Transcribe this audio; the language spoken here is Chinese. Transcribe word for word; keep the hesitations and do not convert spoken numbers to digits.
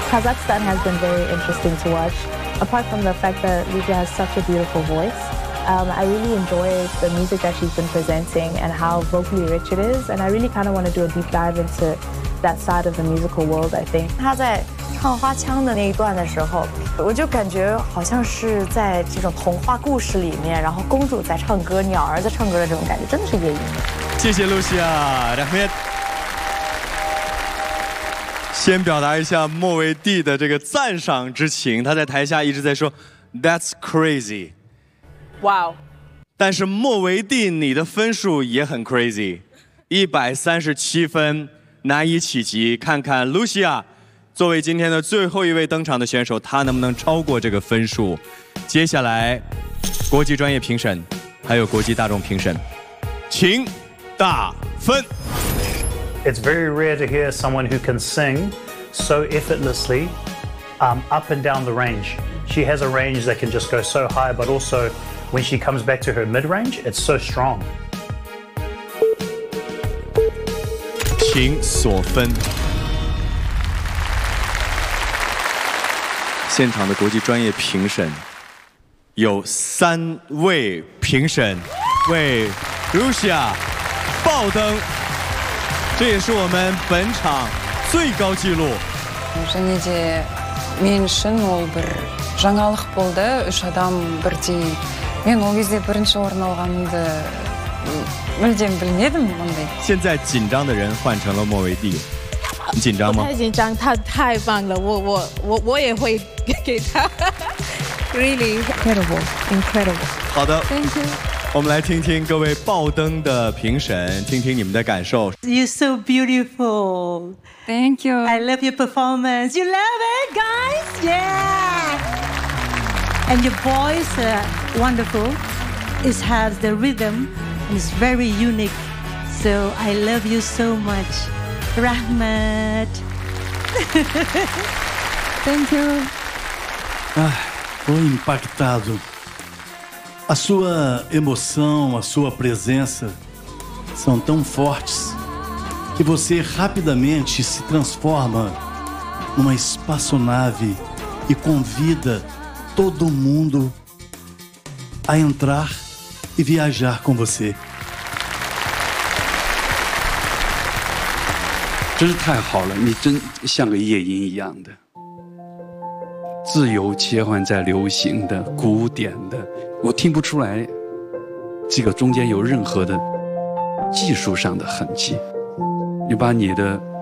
Kazakhstan has been very interesting to watch. Apart from the fact that Lucia has such a beautiful voice, um, I really enjoy the music that she's been presenting and how vocally rich it is. And I really kind of want to do a deep dive into that side of the musical world, I think. 她在唱花腔的那一段的时候，我就感觉好像是在这种童话故事里面，然后公主在唱歌，鸟儿在唱歌的这种感觉，真的是夜莺。 谢谢露西亚，然后先表达一下莫维蒂的这个赞赏之情，他在台下一直在说 "That's crazy"， 哇哦！ 但是莫维蒂你的分数也很 crazy， 一百三十七分，难以企及。看看露西亚作为今天的最后一位登场的选手，她能不能超过这个分数？接下来，国际专业评审还有国际大众评审，请打分。 It's very rare to hear someone who can sing so effortlessly um, up and down the range. She has a range that can just go so high, but also when she comes back to her mid-range, it's so strong. 请锁分。现场的国际专业评审有三位评审为 Lucia 爆灯。 这也是我们本场最高纪录。 және де мен үшін ол бір жаңалық болды. Үш адам бірдей. Мен ол кезде бірінші орын алғанымды мүлдем білмедім ондай. 现在紧张的人换成了莫维蒂，你紧张吗？ 太紧张，他太棒了，我我我我也会给他。Really incredible, incredible. 好的 ，Thank you. 我们来听听各位爆灯的评审，听听你们的感受。 You're so beautiful. Thank you. I love your performance. You love it, guys? Yeah. And your voice, uh, wonderful. It has the rhythm. It's very unique. So I love you so much, Rahmat. Thank you. Ah, tô impactado. A sua emoção, a sua presença são tão fortes que você rapidamente se transforma numa espaçonave e convida todo mundo a entrar e viajar com você. 真是太好了，你真像个夜莺一样的，自由切换在流行的、古典的。 我听不出来，这个中间有任何的技术上的痕迹。你把你的